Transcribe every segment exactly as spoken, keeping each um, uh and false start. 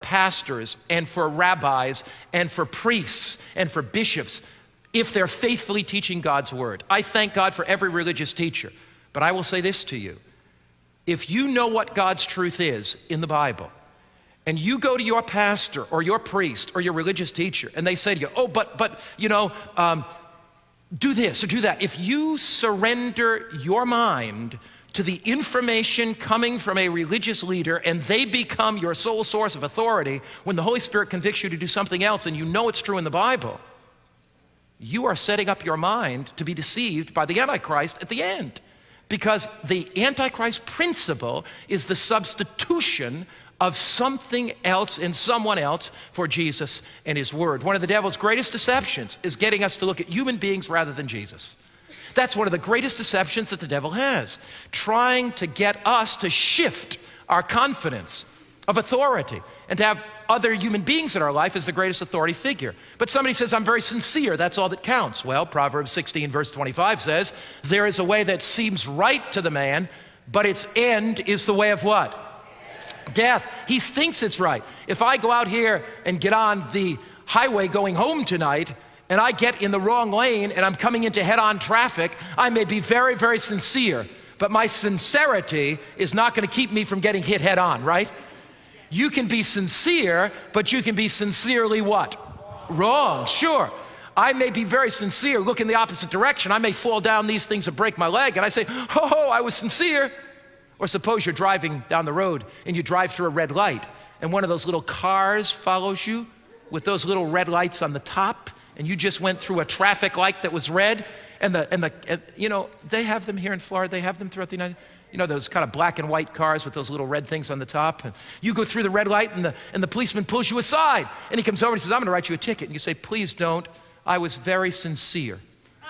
pastors and for rabbis and for priests and for bishops if they're faithfully teaching God's word. I thank God for every religious teacher. But I will say this to you. If you know what God's truth is in the Bible, and you go to your pastor or your priest or your religious teacher, and they say to you, oh, but, but you know, um, do this or do that. If you surrender your mind to the information coming from a religious leader and they become your sole source of authority, when the Holy Spirit convicts you to do something else and you know it's true in the Bible, you are setting up your mind to be deceived by the Antichrist at the end. Because the Antichrist principle is the substitution of something else and someone else for Jesus and his word. One of the devil's greatest deceptions is getting us to look at human beings rather than Jesus. That's one of the greatest deceptions that the devil has, trying to get us to shift our confidence of authority and to have other human beings in our life as the greatest authority figure. But somebody says, I'm very sincere, that's all that counts. Well, Proverbs sixteen verse twenty-five says, there is a way that seems right to the man, but its end is the way of what? Death. He thinks it's right. If I go out here and get on the highway going home tonight, and I get in the wrong lane and I'm coming into head-on traffic, I may be very, very sincere, but my sincerity is not going to keep me from getting hit head-on, right? You can be sincere, but you can be sincerely what? Wrong, sure. I may be very sincere, look in the opposite direction. I may fall down these things and break my leg, and I say, oh, I was sincere. Or suppose you're driving down the road and you drive through a red light, and one of those little cars follows you with those little red lights on the top, and you just went through a traffic light that was red, and the, and the, and, you know, they have them here in Florida, they have them throughout the United States. You know, those kind of black and white cars with those little red things on the top. And you go through the red light and the, and the policeman pulls you aside. And he comes over and he says, I'm gonna write you a ticket. And you say, please don't, I was very sincere.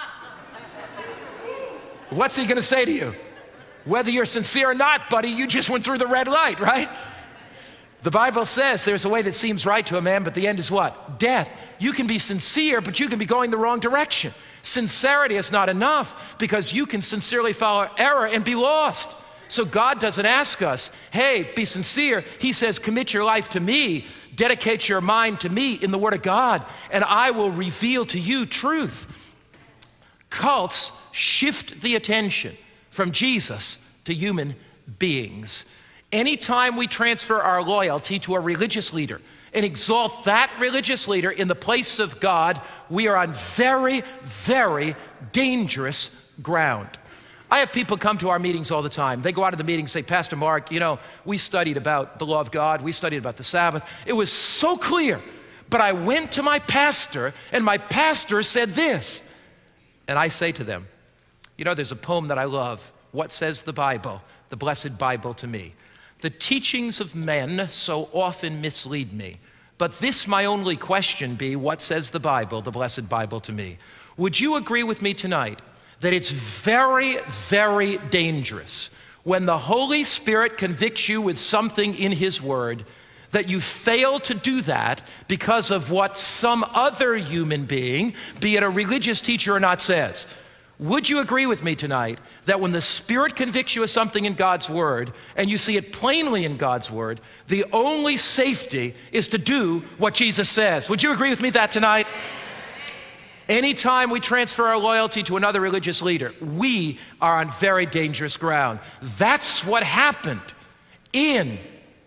What's he gonna say to you? Whether you're sincere or not, buddy, you just went through the red light, right? The Bible says there's a way that seems right to a man, but the end is what? Death. You can be sincere, but you can be going the wrong direction. Sincerity is not enough because you can sincerely follow error and be lost. So God doesn't ask us, hey, be sincere. He says, commit your life to me, dedicate your mind to me in the Word of God, and I will reveal to you truth. Cults shift the attention from Jesus to human beings. Anytime we transfer our loyalty to a religious leader and exalt that religious leader in the place of God, we are on very, very dangerous ground. I have people come to our meetings all the time. They go out of the meeting and say, Pastor Mark, you know, we studied about the law of God. We studied about the Sabbath. It was so clear, but I went to my pastor and my pastor said this. And I say to them, you know, there's a poem that I love. What says the Bible? The blessed Bible to me. The teachings of men so often mislead me. But this my only question be, what says the Bible, the blessed Bible to me? Would you agree with me tonight that it's very, very dangerous when the Holy Spirit convicts you with something in His Word that you fail to do that because of what some other human being, be it a religious teacher or not, says? Would you agree with me tonight that when the Spirit convicts you of something in God's Word and you see it plainly in God's Word, the only safety is to do what Jesus says? Would you agree with me that tonight? Anytime we transfer our loyalty to another religious leader, we are on very dangerous ground. That's what happened in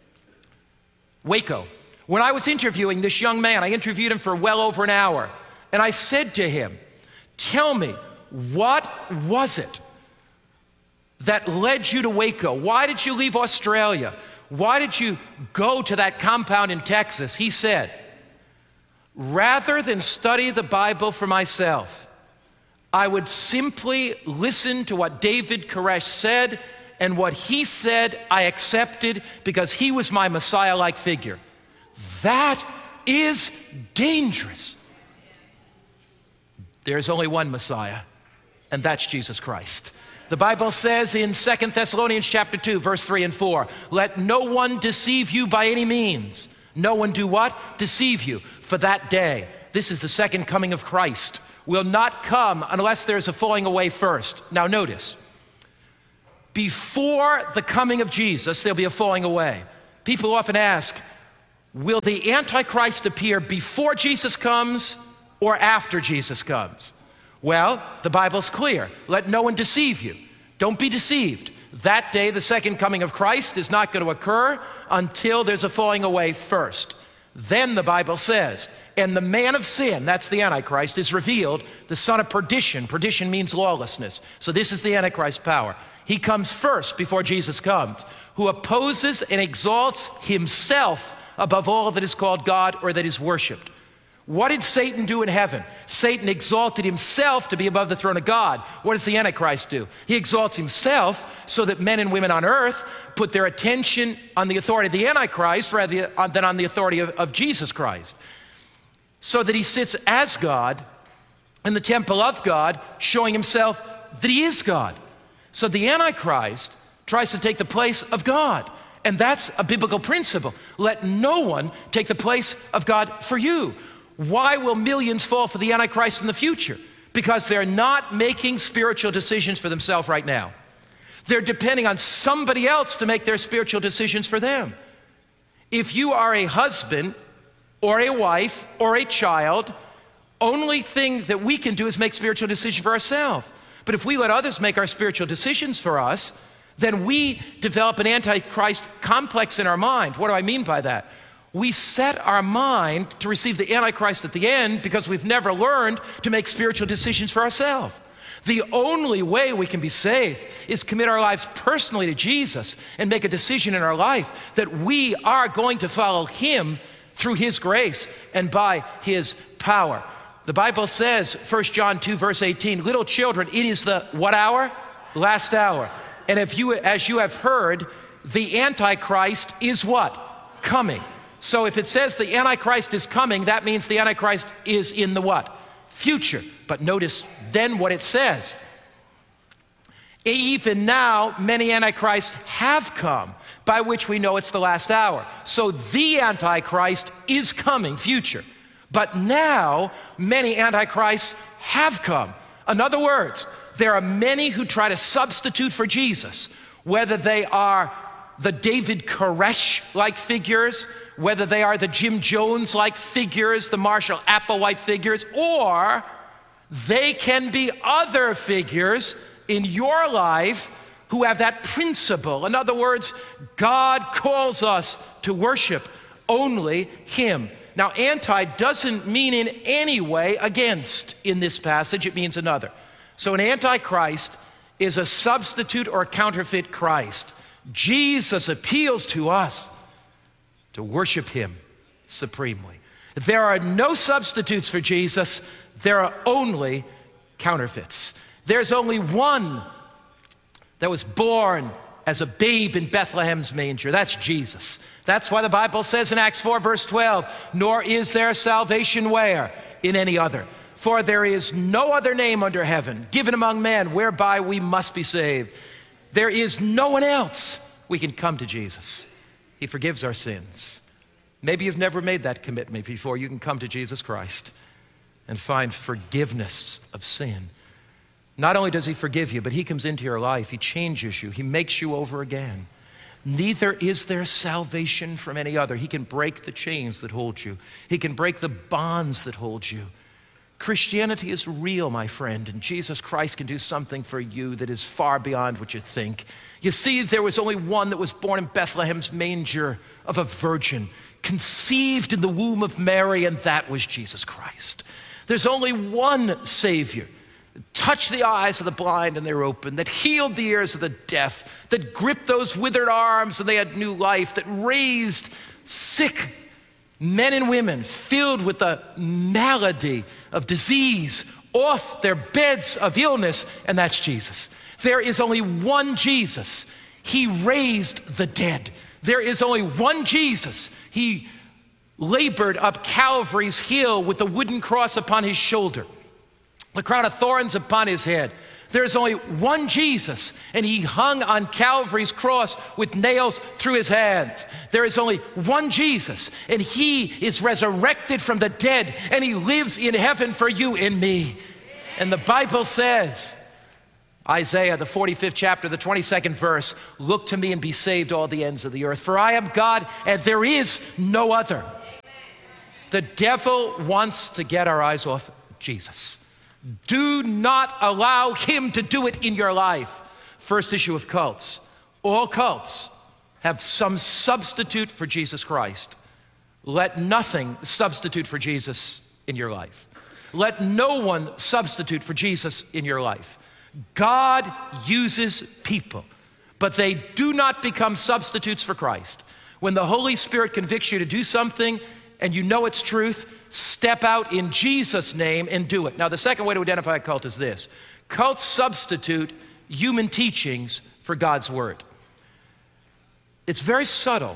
Waco. When I was interviewing this young man, I interviewed him for well over an hour, and I said to him, tell me, what was it that led you to Waco? Why did you leave Australia? Why did you go to that compound in Texas? He said, rather than study the Bible for myself, I would simply listen to what David Koresh said, and what he said I accepted because he was my Messiah-like figure. That is dangerous. There's only one Messiah, and that's Jesus Christ. The Bible says in Second Thessalonians chapter two, verse three and four, let no one deceive you by any means. No one do what? Deceive you. For that day, this is the second coming of Christ, will not come unless there's a falling away first. Now notice, before the coming of Jesus, there'll be a falling away. People often ask, Will the Antichrist appear before Jesus comes or after Jesus comes? Well, the Bible's clear. Let no one deceive you. Don't be deceived. That day, the second coming of Christ is not going to occur until there's a falling away first. Then the Bible says, and the man of sin, that's the Antichrist, is revealed, the son of perdition. Perdition means lawlessness. So this is the Antichrist power. He comes first before Jesus comes, who opposes and exalts himself above all that is called God or that is worshiped. What did Satan do in heaven? Satan exalted himself to be above the throne of God. What does the Antichrist do? He exalts himself so that men and women on earth put their attention on the authority of the Antichrist rather than on the authority of, of Jesus Christ. So that he sits as God in the temple of God, showing himself that he is God. So the Antichrist tries to take the place of God. And that's a biblical principle. Let no one take the place of God for you. Why will millions fall for the Antichrist in the future? Because they're not making spiritual decisions for themselves right now. They're depending on somebody else to make their spiritual decisions for them. If you are a husband or a wife or a child, only thing that we can do is make spiritual decisions for ourselves. But if we let others make our spiritual decisions for us, then we develop an Antichrist complex in our mind. What do I mean by that? We set our mind to receive the Antichrist at the end because we've never learned to make spiritual decisions for ourselves. The only way we can be saved is commit our lives personally to Jesus and make a decision in our life that we are going to follow him through his grace and by his power. The Bible says, First John two, verse eighteen, little children, it is the what hour? Last hour. And if you, as you have heard, the Antichrist is what? Coming. So if it says the Antichrist is coming, that means the Antichrist is in the what? Future. But notice then what it says. Even now, many Antichrists have come, by which we know it's the last hour. So the Antichrist is coming, future. But now, many Antichrists have come. In other words, there are many who try to substitute for Jesus, whether they are the David Koresh-like figures, whether they are the Jim Jones-like figures, the Marshall Applewhite figures, or they can be other figures in your life who have that principle. In other words, God calls us to worship only him. Now, anti doesn't mean in any way against in this passage, it means another. So an antichrist is a substitute or counterfeit Christ. Jesus appeals to us to worship him supremely. There are no substitutes for Jesus, there are only counterfeits. There's only one that was born as a babe in Bethlehem's manger. That's Jesus. That's why the Bible says in Acts four, verse twelve, nor is there salvation where? In any other. For there is no other name under heaven given among men whereby we must be saved. There is no one else we can come to Jesus. He forgives our sins. Maybe you've never made that commitment before. You can come to Jesus Christ and find forgiveness of sin. Not only does he forgive you, but he comes into your life. He changes you. He makes you over again. Neither is there salvation from any other. He can break the chains that hold you. He can break the bonds that hold you. Christianity is real, my friend, and Jesus Christ can do something for you that is far beyond what you think. You see, there was only one that was born in Bethlehem's manger of a virgin, conceived in the womb of Mary, and that was Jesus Christ. There's only one Savior that touched the eyes of the blind and they're open, that healed the ears of the deaf, that gripped those withered arms and they had new life, that raised sick men and women filled with the malady of disease off their beds of illness, and that's Jesus. There is only one Jesus. He raised the dead. There is only one Jesus. He labored up Calvary's hill with a wooden cross upon his shoulder, the crown of thorns upon his head. There's only one Jesus, and he hung on Calvary's cross with nails through his hands. There is only one Jesus, and he is resurrected from the dead, and he lives in heaven for you and me. And the Bible says Isaiah, the forty-fifth chapter, the twenty-second verse, look to me and be saved all the ends of the earth, for I am God and there is no other. The devil wants to get our eyes off Jesus. Do not allow him to do it in your life. First issue of cults. All cults have some substitute for Jesus Christ. Let nothing substitute for Jesus in your life. Let no one substitute for Jesus in your life. God uses people, but they do not become substitutes for Christ. When the Holy Spirit convicts you to do something and you know it's truth, step out in Jesus' name and do it. Now, the second way to identify a cult is this. Cults substitute human teachings for God's word. It's very subtle.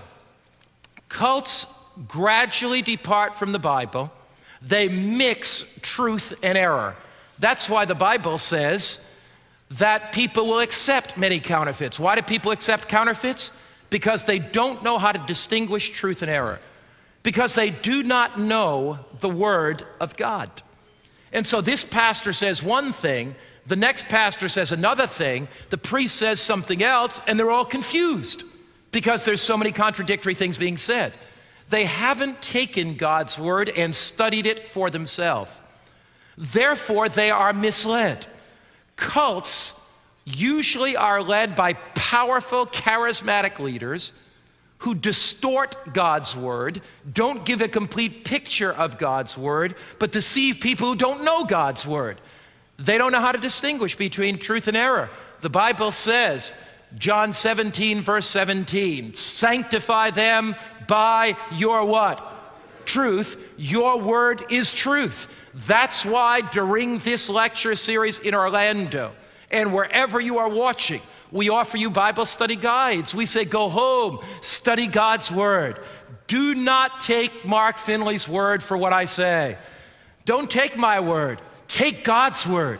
Cults gradually depart from the Bible. They mix truth and error. That's why the Bible says that people will accept many counterfeits. Why do people accept counterfeits? Because they don't know how to distinguish truth and error. Because they do not know the word of God. And so this pastor says one thing, the next pastor says another thing, the priest says something else, and they're all confused because there's so many contradictory things being said. They haven't taken God's word and studied it for themselves. Therefore, they are misled. Cults usually are led by powerful, charismatic leaders who distort God's word, don't give a complete picture of God's word, but deceive people who don't know God's word. They don't know how to distinguish between truth and error. The Bible says, John seventeen, verse seventeen, sanctify them by your what? Truth. Your word is truth. That's why during this lecture series in Orlando and wherever you are watching, we offer you Bible study guides. We say, go home, study God's word. Do not take Mark Finley's word for what I say. Don't take my word. Take God's word.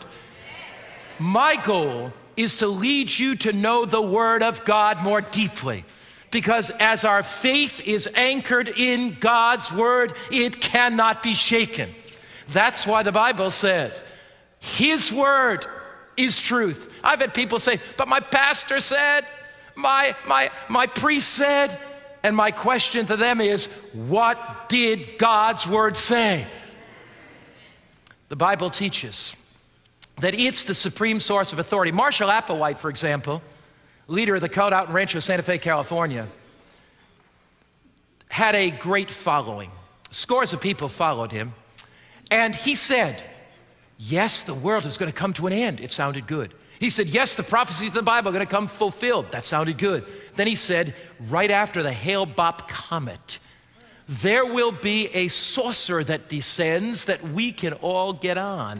My goal is to lead you to know the word of God more deeply. Because as our faith is anchored in God's word, it cannot be shaken. That's why the Bible says, his word is truth. I've had people say, but my pastor said, my, my, my priest said, and my question to them is, what did God's word say? The Bible teaches that it's the supreme source of authority. Marshall Applewhite, for example, leader of the cult out in Rancho Santa Fe, California, had a great following. Scores of people followed him. And he said, yes, the world is going to come to an end. It sounded good. He said, yes, the prophecies of the Bible are going to come fulfilled. That sounded good. Then he said, right after the Hale-Bopp comet, there will be a saucer that descends that we can all get on.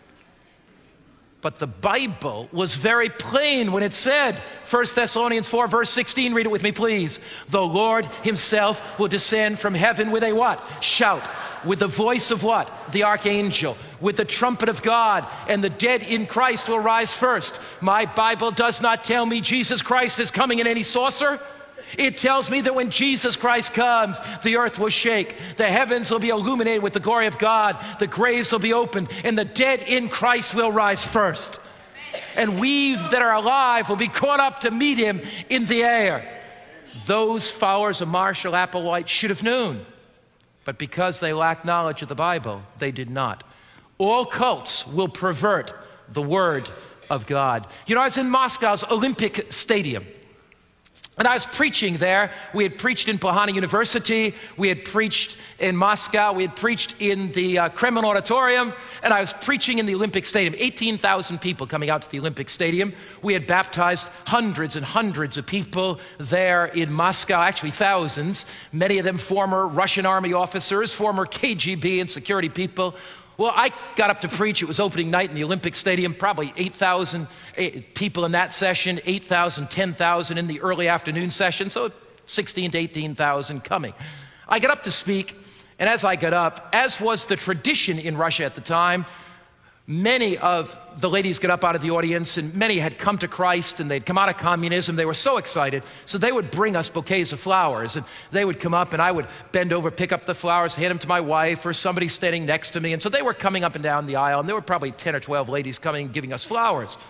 But the Bible was very plain when it said, First Thessalonians four, verse sixteen, read it with me, please. The Lord himself will descend from heaven with a what? Shout. With the voice of what? The archangel. With the trumpet of God, and the dead in Christ will rise first. My Bible does not tell me Jesus Christ is coming in any saucer. It tells me that when Jesus Christ comes, the earth will shake, the heavens will be illuminated with the glory of God, the graves will be opened, and the dead in Christ will rise first. And we that are alive will be caught up to meet him in the air. Those followers of Marshall Applewhite should have known. But because they lack knowledge of the Bible, they did not. All cults will pervert the word of God. You know, I was in Moscow's Olympic Stadium, and I was preaching there. We had preached in Pohana University. We had preached in Moscow. We had preached in the uh, Kremlin Auditorium, and I was preaching in the Olympic Stadium. eighteen thousand people coming out to the Olympic Stadium. We had baptized hundreds and hundreds of people there in Moscow, actually thousands, many of them former Russian army officers, former K G B and security people. Well, I got up to preach. It was opening night in the Olympic Stadium, probably eight thousand people in that session, eight thousand, ten thousand in the early afternoon session, so sixteen to eighteen thousand coming. I got up to speak, and as I got up, as was the tradition in Russia at the time, many of the ladies got up out of the audience, and many had come to Christ, and they'd come out of communism. They were so excited, so they would bring us bouquets of flowers, and they would come up, and I would bend over, pick up the flowers, hand them to my wife, or somebody standing next to me, and so they were coming up and down the aisle, and there were probably ten or twelve ladies coming, giving us flowers.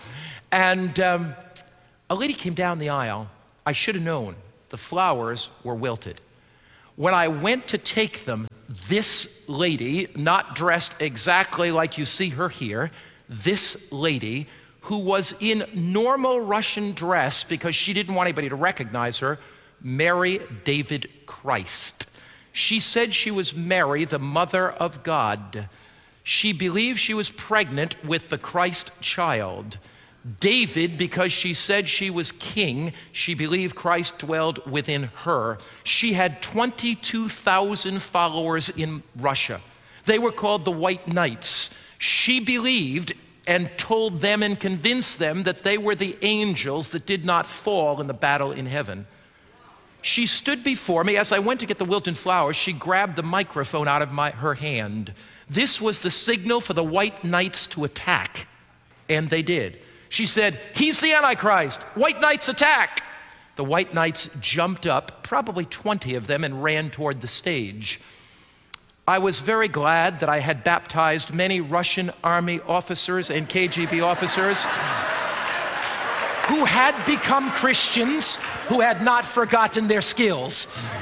And um, a lady came down the aisle. I should have known. The flowers were wilted. When I went to take them, this lady, not dressed exactly like you see her here, this lady, who was in normal Russian dress because she didn't want anybody to recognize her, Mary David Christ. She said she was Mary, the mother of God. She believed she was pregnant with the Christ child. David, because she said she was king, she believed Christ dwelled within her. She had twenty-two thousand followers in Russia. They were called the White Knights. She believed and told them and convinced them that they were the angels that did not fall in the battle in heaven. She stood before me. As I went to get the wilted flowers, she grabbed the microphone out of my, her hand. This was the signal for the White Knights to attack, and they did. She said, "He's the Antichrist. White Knights attack." The White Knights jumped up, probably twenty of them, and ran toward the stage. I was very glad that I had baptized many Russian army officers and K G B officers who had become Christians, who had not forgotten their skills.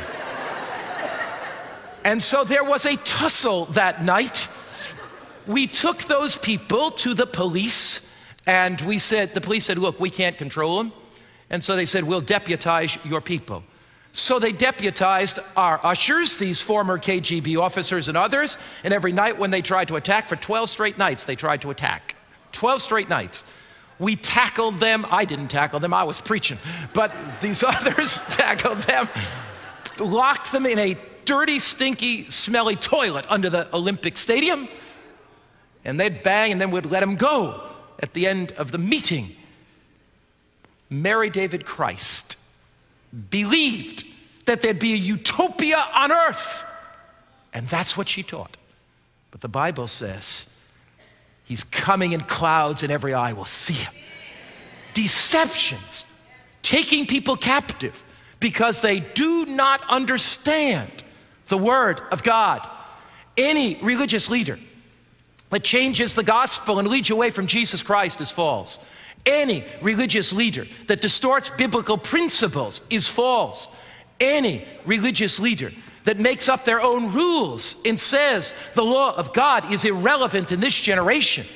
And so there was a tussle that night. We took those people to the police. And we said, the police said, "Look, we can't control them." And so they said, "We'll deputize your people." So they deputized our ushers, these former K G B officers and others, and every night when they tried to attack, for twelve straight nights, they tried to attack. twelve straight nights. We tackled them. I didn't tackle them, I was preaching. But these others tackled them, locked them in a dirty, stinky, smelly toilet under the Olympic Stadium, and they'd bang, and then we'd let them go. At the end of the meeting, Mary David Christ believed that there'd be a utopia on earth, and that's what she taught. But the Bible says he's coming in clouds and every eye will see him. Deceptions, taking people captive because they do not understand the word of God. Any religious leader that changes the gospel and leads you away from Jesus Christ is false. Any religious leader that distorts biblical principles is false. Any religious leader that makes up their own rules and says the law of God is irrelevant in this generation,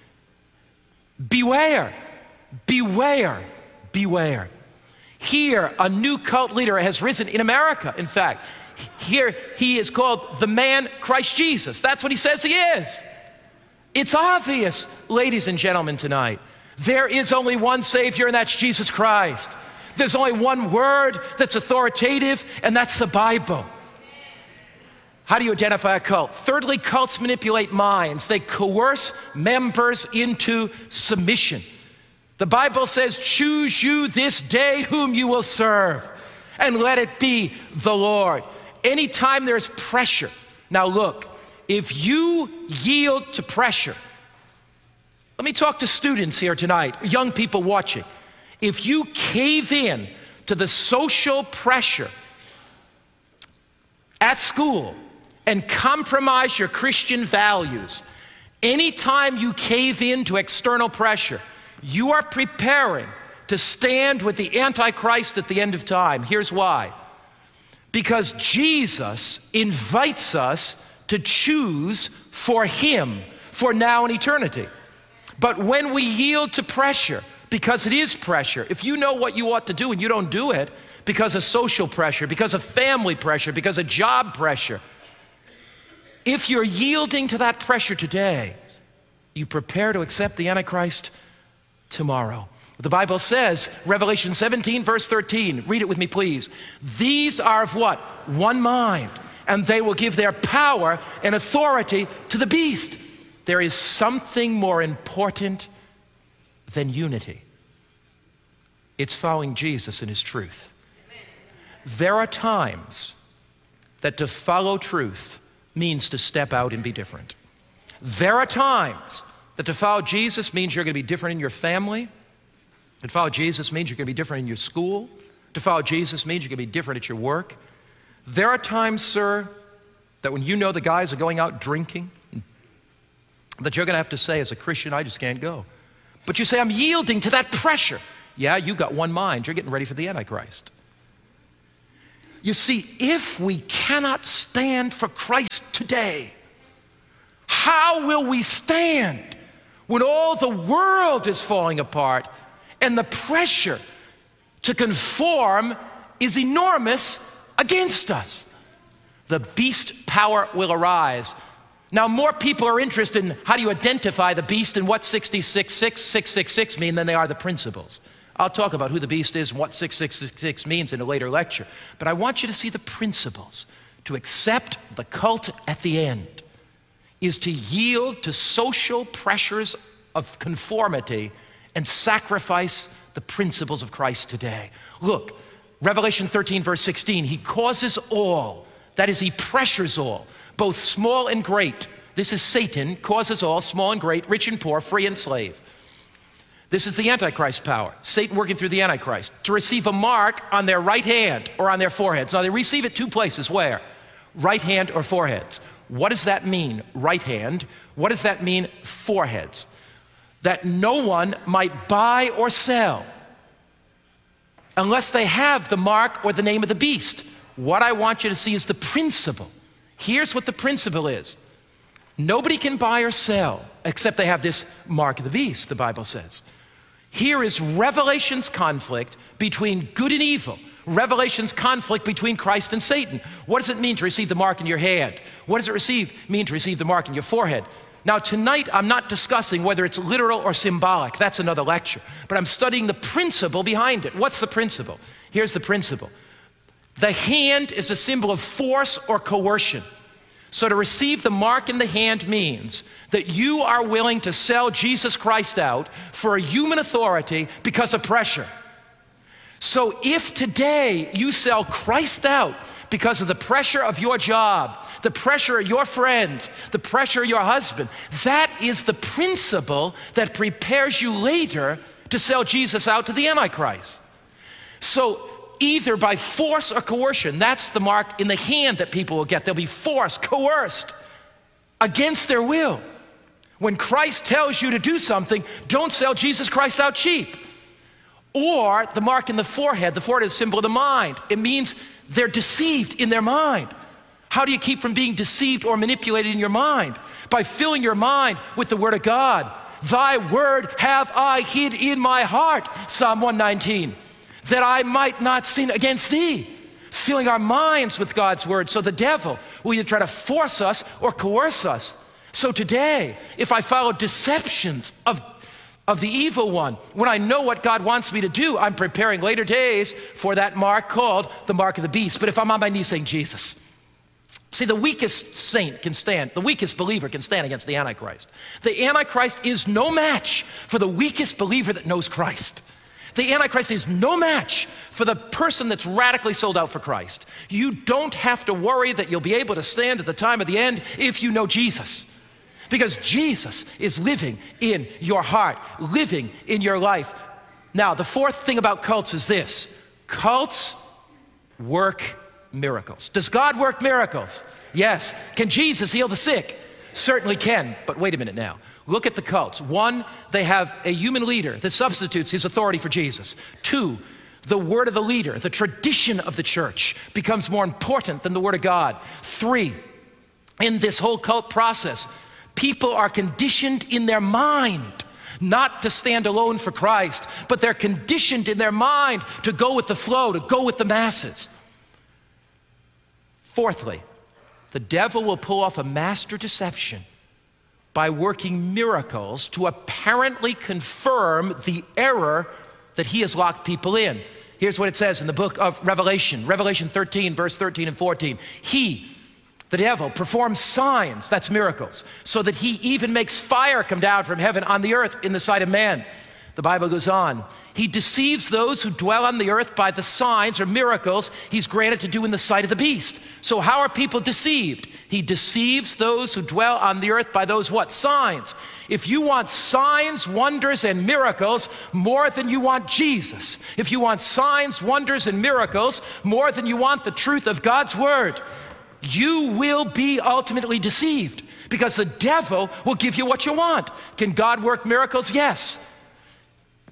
beware, beware, beware. Here, a new cult leader has risen in America, in fact. Here, he is called the man Christ Jesus. That's what he says he is. It's obvious, ladies and gentlemen, tonight. There is only one Savior, and that's Jesus Christ. There's only one word that's authoritative, and that's the Bible. How do you identify a cult? Thirdly, cults manipulate minds. They coerce members into submission. The Bible says, "Choose you this day whom you will serve, and let it be the Lord." Anytime there's pressure. Now look, if you yield to pressure, let me talk to students here tonight, young people watching. If you cave in to the social pressure at school and compromise your Christian values, anytime you cave in to external pressure, you are preparing to stand with the Antichrist at the end of time. Here's why. Because Jesus invites us to choose for him for now and eternity. But when we yield to pressure, because it is pressure, if you know what you ought to do and you don't do it because of social pressure, because of family pressure, because of job pressure, if you're yielding to that pressure today, you prepare to accept the Antichrist tomorrow. The Bible says, Revelation seventeen, verse thirteen, read it with me, please. These are of what? One mind. And they will give their power and authority to the beast. There is something more important than unity. It's following Jesus and his truth. Amen. There are times that to follow truth means to step out and be different. There are times that to follow Jesus means you're going to be different in your family. To follow Jesus means you're going to be different in your school. To follow Jesus means you're going to be different at your work. There are times, sir, that when you know the guys are going out drinking, that you're going to have to say, as a Christian, I just can't go. But you say, I'm yielding to that pressure. Yeah, you got one mind. You're getting ready for the Antichrist. You see, if we cannot stand for Christ today, how will we stand when all the world is falling apart and the pressure to conform is enormous against us? The beast power will arise. Now, more people are interested in how do you identify the beast and what six six six, six six six mean than they are the principles. I'll talk about who the beast is and what six six six means in a later lecture. But I want you to see the principles. To accept the cult at the end is to yield to social pressures of conformity and sacrifice the principles of Christ today. Look, Revelation thirteen, verse sixteen, he causes all, that is, he pressures all, both small and great. This is Satan, causes all, small and great, rich and poor, free and slave. This is the Antichrist power, Satan working through the Antichrist, to receive a mark on their right hand or on their foreheads. Now, they receive it two places. Where? Right hand or foreheads. What does that mean, right hand? What does that mean, foreheads? That no one might buy or sell unless they have the mark or the name of the beast. What I want you to see is the principle. Here's what the principle is. Nobody can buy or sell except they have this mark of the beast, the Bible says. Here is Revelation's conflict between good and evil. Revelation's conflict between Christ and Satan. What does it mean to receive the mark in your hand? What does it receive, mean to receive the mark in your forehead? Now, tonight, I'm not discussing whether it's literal or symbolic. That's another lecture. But I'm studying the principle behind it. What's the principle? Here's the principle. The hand is a symbol of force or coercion. So to receive the mark in the hand means that you are willing to sell Jesus Christ out for a human authority because of pressure. So if today you sell Christ out because of the pressure of your job, the pressure of your friends, the pressure of your husband, that is the principle that prepares you later to sell Jesus out to the Antichrist. So either by force or coercion, that's the mark in the hand that people will get. They'll be forced, coerced against their will. When Christ tells you to do something, don't sell Jesus Christ out cheap. Or the mark in the forehead. The forehead is a symbol of the mind. It means they're deceived in their mind. How do you keep from being deceived or manipulated in your mind? By filling your mind with the Word of God. Thy word have I hid in my heart, Psalm one nineteen, that I might not sin against thee. Filling our minds with God's word. So the devil will either try to force us or coerce us. So today, if I follow deceptions of of the evil one, when I know what God wants me to do, I'm preparing later days for that mark called the mark of the beast. But if I'm on my knees saying, Jesus, see, the weakest saint can stand, the weakest believer can stand against the Antichrist. The Antichrist is no match for the weakest believer that knows Christ. The Antichrist is no match for the person that's radically sold out for Christ. You don't have to worry that you'll be able to stand at the time of the end if you know Jesus. Because Jesus is living in your heart, living in your life. Now, the fourth thing about cults is this. Cults work miracles. Does God work miracles? Yes. Can Jesus heal the sick? Certainly can. But wait a minute now. Look at the cults. One, they have a human leader that substitutes his authority for Jesus. Two, the word of the leader, the tradition of the church becomes more important than the word of God. Three, in this whole cult process, people are conditioned in their mind not to stand alone for Christ, but they're conditioned in their mind to go with the flow, to go with the masses. Fourthly, the devil will pull off a master deception by working miracles to apparently confirm the error that he has locked people in. Here's what it says in the book of Revelation, Revelation thirteen, verse thirteen and fourteen. He, the devil, performs signs, that's miracles, so that he even makes fire come down from heaven on the earth in the sight of man. The Bible goes on. He deceives those who dwell on the earth by the signs or miracles he's granted to do in the sight of the beast. So how are people deceived? He deceives those who dwell on the earth by those what? Signs. If you want signs, wonders, and miracles more than you want Jesus, if you want signs, wonders, and miracles more than you want the truth of God's word, you will be ultimately deceived because the devil will give you what you want. Can God work miracles? Yes.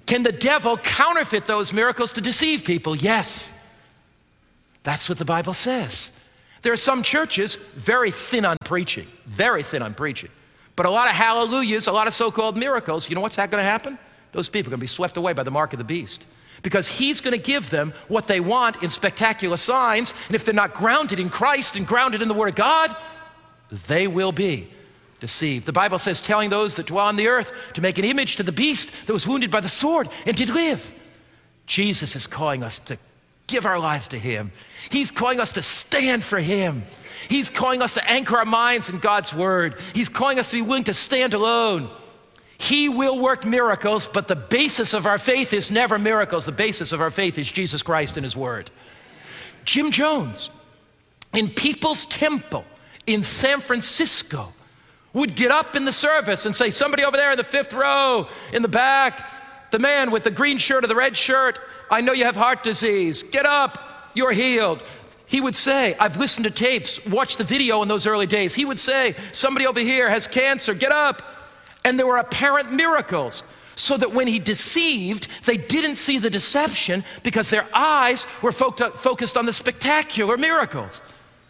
Can the devil counterfeit those miracles to deceive people? Yes. That's what the Bible says. There are some churches very thin on preaching, very thin on preaching, but a lot of hallelujahs, a lot of so-called miracles. You know what's going to happen? Those people are going to be swept away by the mark of the beast, because he's going to give them what they want in spectacular signs, and if they're not grounded in Christ and grounded in the Word of God, they will be deceived. The Bible says, telling those that dwell on the earth to make an image to the beast that was wounded by the sword and did live. Jesus is calling us to give our lives to him. He's calling us to stand for him. He's calling us to anchor our minds in God's word. He's calling us to be willing to stand alone. He will work miracles, but the basis of our faith is never miracles. The basis of our faith is Jesus Christ and his word. Jim Jones, in People's Temple in San Francisco, would get up in the service and say, somebody over there in the fifth row, in the back, the man with the green shirt or the red shirt, I know you have heart disease. Get up, you're healed. He would say, I've listened to tapes, watched the video in those early days. He would say, somebody over here has cancer, get up. And there were apparent miracles, so that when he deceived, they didn't see the deception because their eyes were fo- focused on the spectacular miracles.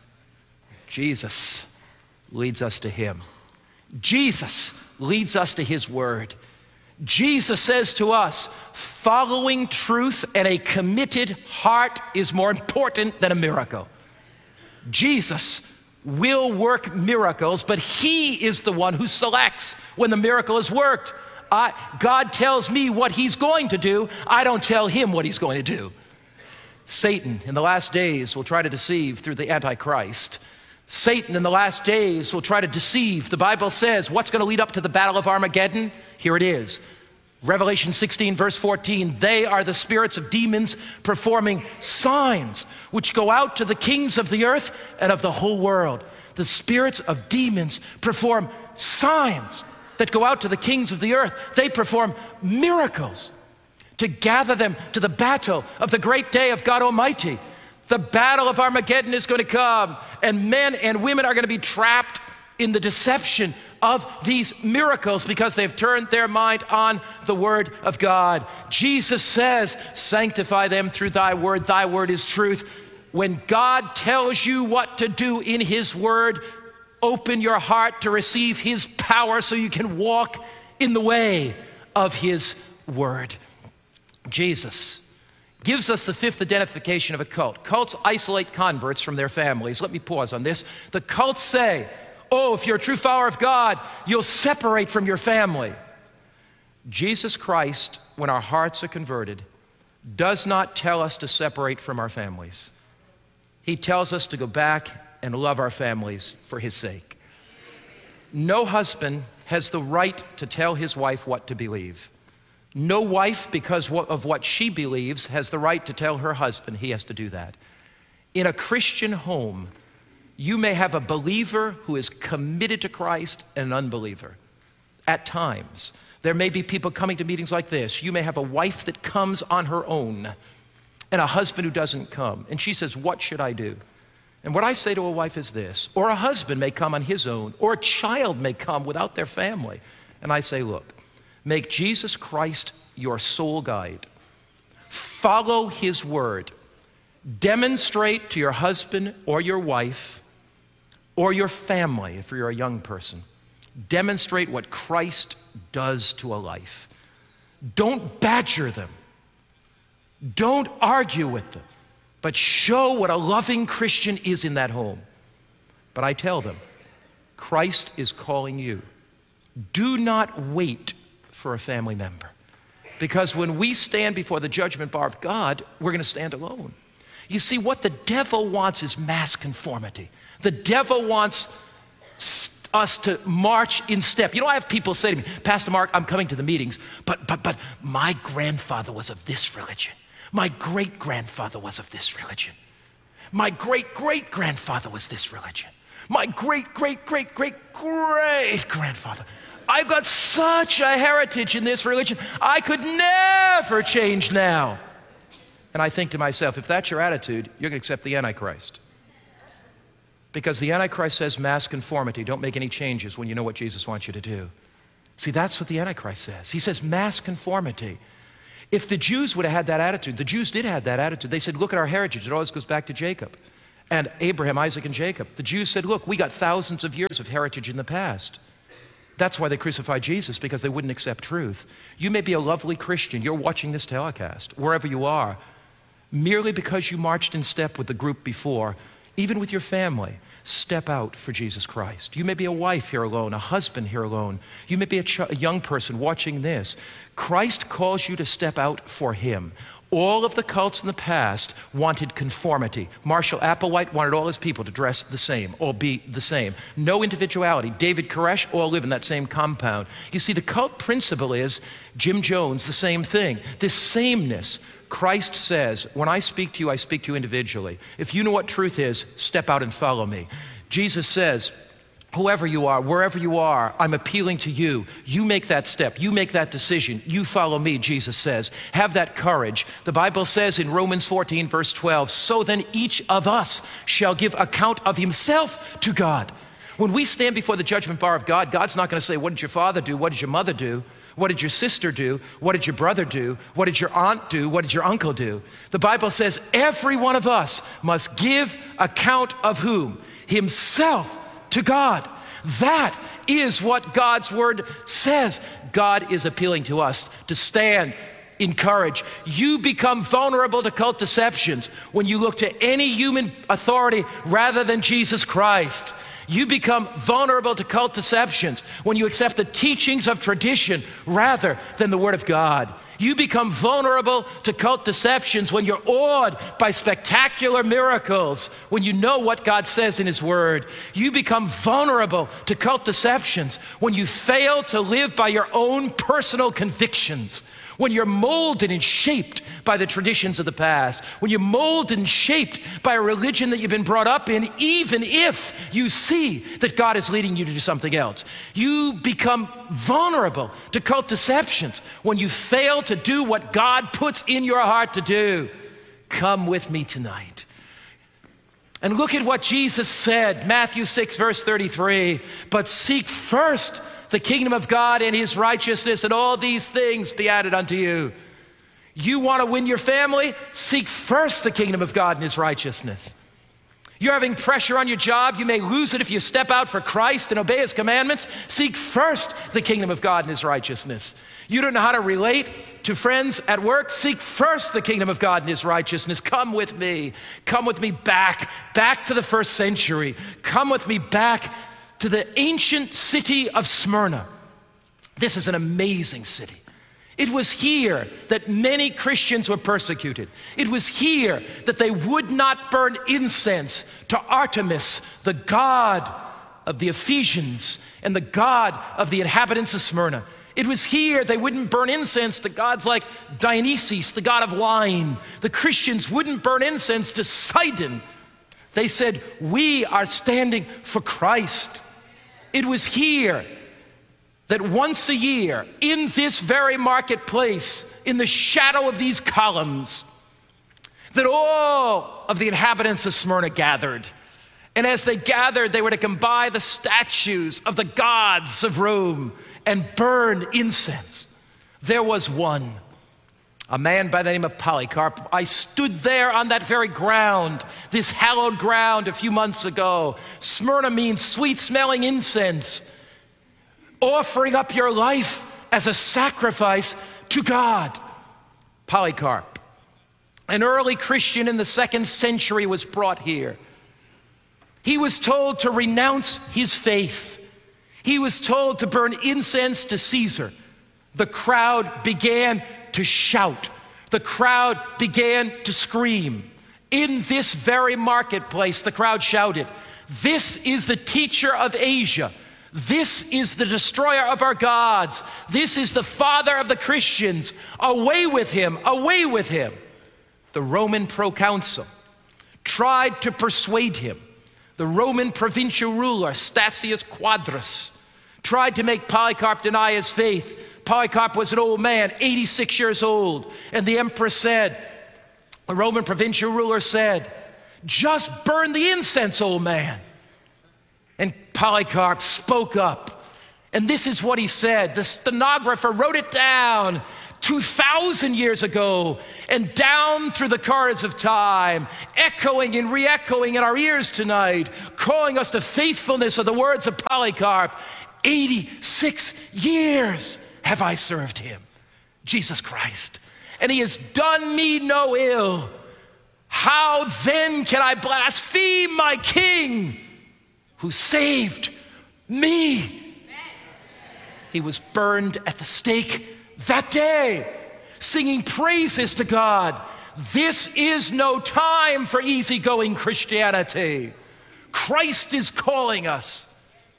Jesus leads us to him. Jesus leads us to his word. Jesus says to us, following truth and a committed heart is more important than a miracle. Jesus will work miracles, but he is the one who selects when the miracle is worked. I, God tells me what he's going to do. I don't tell him what he's going to do. Satan in the last days will try to deceive through the Antichrist. Satan in the last days will try to deceive. The Bible says, what's going to lead up to the battle of Armageddon? Here it is. Revelation sixteen, verse fourteen, they are the spirits of demons performing signs which go out to the kings of the earth and of the whole world. The spirits of demons perform signs that go out to the kings of the earth. They perform miracles to gather them to the battle of the great day of God Almighty. The battle of Armageddon is going to come, and men and women are going to be trapped in the deception of these miracles because they've turned their mind on the word of God. Jesus says, sanctify them through thy word. Thy word is truth. When God tells you what to do in his word, open your heart to receive his power so you can walk in the way of his word. Jesus gives us the fifth identification of a cult. Cults isolate converts from their families. Let me pause on this. The cults say, oh, if you're a true follower of God, you'll separate from your family. Jesus Christ, when our hearts are converted, does not tell us to separate from our families. He tells us to go back and love our families for his sake. No husband has the right to tell his wife what to believe. No wife, because of what she believes, has the right to tell her husband he has to do that. In a Christian home, you may have a believer who is committed to Christ and an unbeliever. At times, there may be people coming to meetings like this. You may have a wife that comes on her own and a husband who doesn't come. And she says, what should I do? And what I say to a wife is this, or a husband may come on his own, or a child may come without their family. And I say, look, make Jesus Christ your sole guide. Follow his word. Demonstrate to your husband or your wife or your family, if you're a young person, demonstrate what Christ does to a life. Don't badger them. Don't argue with them, but show what a loving Christian is in that home. But I tell them, Christ is calling you. Do not wait for a family member, because when we stand before the judgment bar of God, we're going to stand alone. You see, what the devil wants is mass conformity. The devil wants us to march in step. You know, I have people say to me, Pastor Mark, I'm coming to the meetings, but but but my grandfather was of this religion. My great-grandfather was of this religion. My great-great-grandfather was this religion. My great-great-great-great-great-grandfather. I've got such a heritage in this religion. I could never change now. And I think to myself, if that's your attitude, you're going to accept the Antichrist. Because the Antichrist says mass conformity. Don't make any changes when you know what Jesus wants you to do. See, that's what the Antichrist says. He says mass conformity. If the Jews would have had that attitude, the Jews did have that attitude. They said, look at our heritage. It always goes back to Jacob and Abraham, Isaac, and Jacob. The Jews said, look, we got thousands of years of heritage in the past. That's why they crucified Jesus, because they wouldn't accept truth. You may be a lovely Christian. You're watching this telecast, wherever you are, merely because you marched in step with the group before, even with your family. Step out for Jesus Christ. You may be a wife here alone, a husband here alone. You may be a, ch- a young person watching this. Christ calls you to step out for him. All of the cults in the past wanted conformity. Marshall Applewhite wanted all his people to dress the same, all be the same. No individuality. David Koresh, all live in that same compound. You see, the cult principle is, Jim Jones, the same thing. This sameness. Christ says, when I speak to you, I speak to you individually. If you know what truth is, step out and follow me. Jesus says, whoever you are, wherever you are, I'm appealing to you. You make that step. You make that decision. You follow me, Jesus says. Have that courage. The Bible says in Romans fourteen, verse twelve, so then each of us shall give account of himself to God. When we stand before the judgment bar of God, God's not going to say, what did your father do? What did your mother do? What did your sister do? What did your brother do? What did your aunt do? What did your uncle do? The Bible says every one of us must give account of whom? Himself to God. That is what God's word says. God is appealing to us to stand in courage. You become vulnerable to cult deceptions when you look to any human authority rather than Jesus Christ. You become vulnerable to cult deceptions when you accept the teachings of tradition rather than the Word of God. You become vulnerable to cult deceptions when you're awed by spectacular miracles, when you know what God says in His Word. You become vulnerable to cult deceptions when you fail to live by your own personal convictions, when you're molded and shaped by the traditions of the past, when you're molded and shaped by a religion that you've been brought up in, even if you see that God is leading you to do something else. You become vulnerable to cult deceptions when you fail to do what God puts in your heart to do. Come with me tonight. And look at what Jesus said, Matthew six, verse thirty-three, but seek first the kingdom of God and his righteousness, and all these things be added unto you. You want to win your family? Seek first the kingdom of God and his righteousness. You're having pressure on your job. You may lose it if you step out for Christ and obey his commandments. Seek first the kingdom of God and his righteousness. You don't know how to relate to friends at work? Seek first the kingdom of God and his righteousness. Come with me. Come with me back, back to the first century. Come with me back to the ancient city of Smyrna. This is an amazing city. It was here that many Christians were persecuted. It was here that they would not burn incense to Artemis, the god of the Ephesians and the god of the inhabitants of Smyrna. It was here they wouldn't burn incense to gods like Dionysus, the god of wine. The Christians wouldn't burn incense to Sidon. They said, we are standing for Christ. It was here that once a year, in this very marketplace, in the shadow of these columns, that all of the inhabitants of Smyrna gathered. And as they gathered, they were to come by the statues of the gods of Rome and burn incense. There was one, a man by the name of Polycarp. I stood there on that very ground, this hallowed ground, a few months ago. Smyrna means sweet-smelling incense, offering up your life as a sacrifice to God. Polycarp, an early Christian in the second century, was brought here. He was told to renounce his faith. He was told to burn incense to Caesar. The crowd began to shout. The crowd began to scream. In this very marketplace, the crowd shouted, "This is the teacher of Asia. This is the destroyer of our gods. This is the father of the Christians. Away with him, away with him." The Roman proconsul tried to persuade him. The Roman provincial ruler, Statius Quadras, tried to make Polycarp deny his faith. Polycarp was an old man, eighty-six years old. And the emperor said, the Roman provincial ruler said, "Just burn the incense, old man." And Polycarp spoke up. And this is what he said. The stenographer wrote it down. two thousand years ago and down through the corridors of time, echoing and re-echoing in our ears tonight, calling us to faithfulness of the words of Polycarp. eighty-six years have I served him, Jesus Christ, and he has done me no ill. How then can I blaspheme my King who saved me? He was burned at the stake that day, singing praises to God. This is no time for easygoing Christianity. Christ is calling us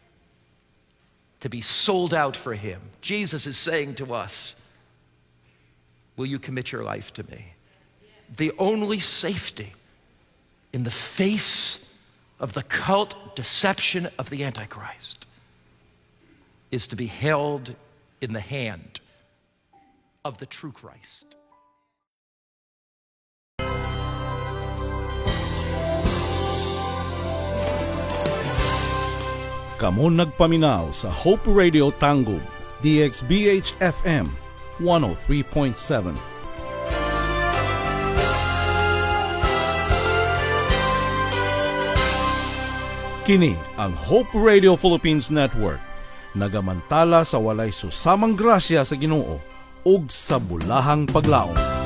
to be sold out for him. Jesus is saying to us, will you commit your life to me? The only safety in the face of the cult deception of the Antichrist is to be held in the hand of the true Christ. Kamo nagpaminaw sa Hope Radio Tangub, D X B H F M one oh three point seven. Kini ang Hope Radio Philippines Network, nagamantala sa walay susamang grasya sa Ginoo ug sa bulahang paglaom.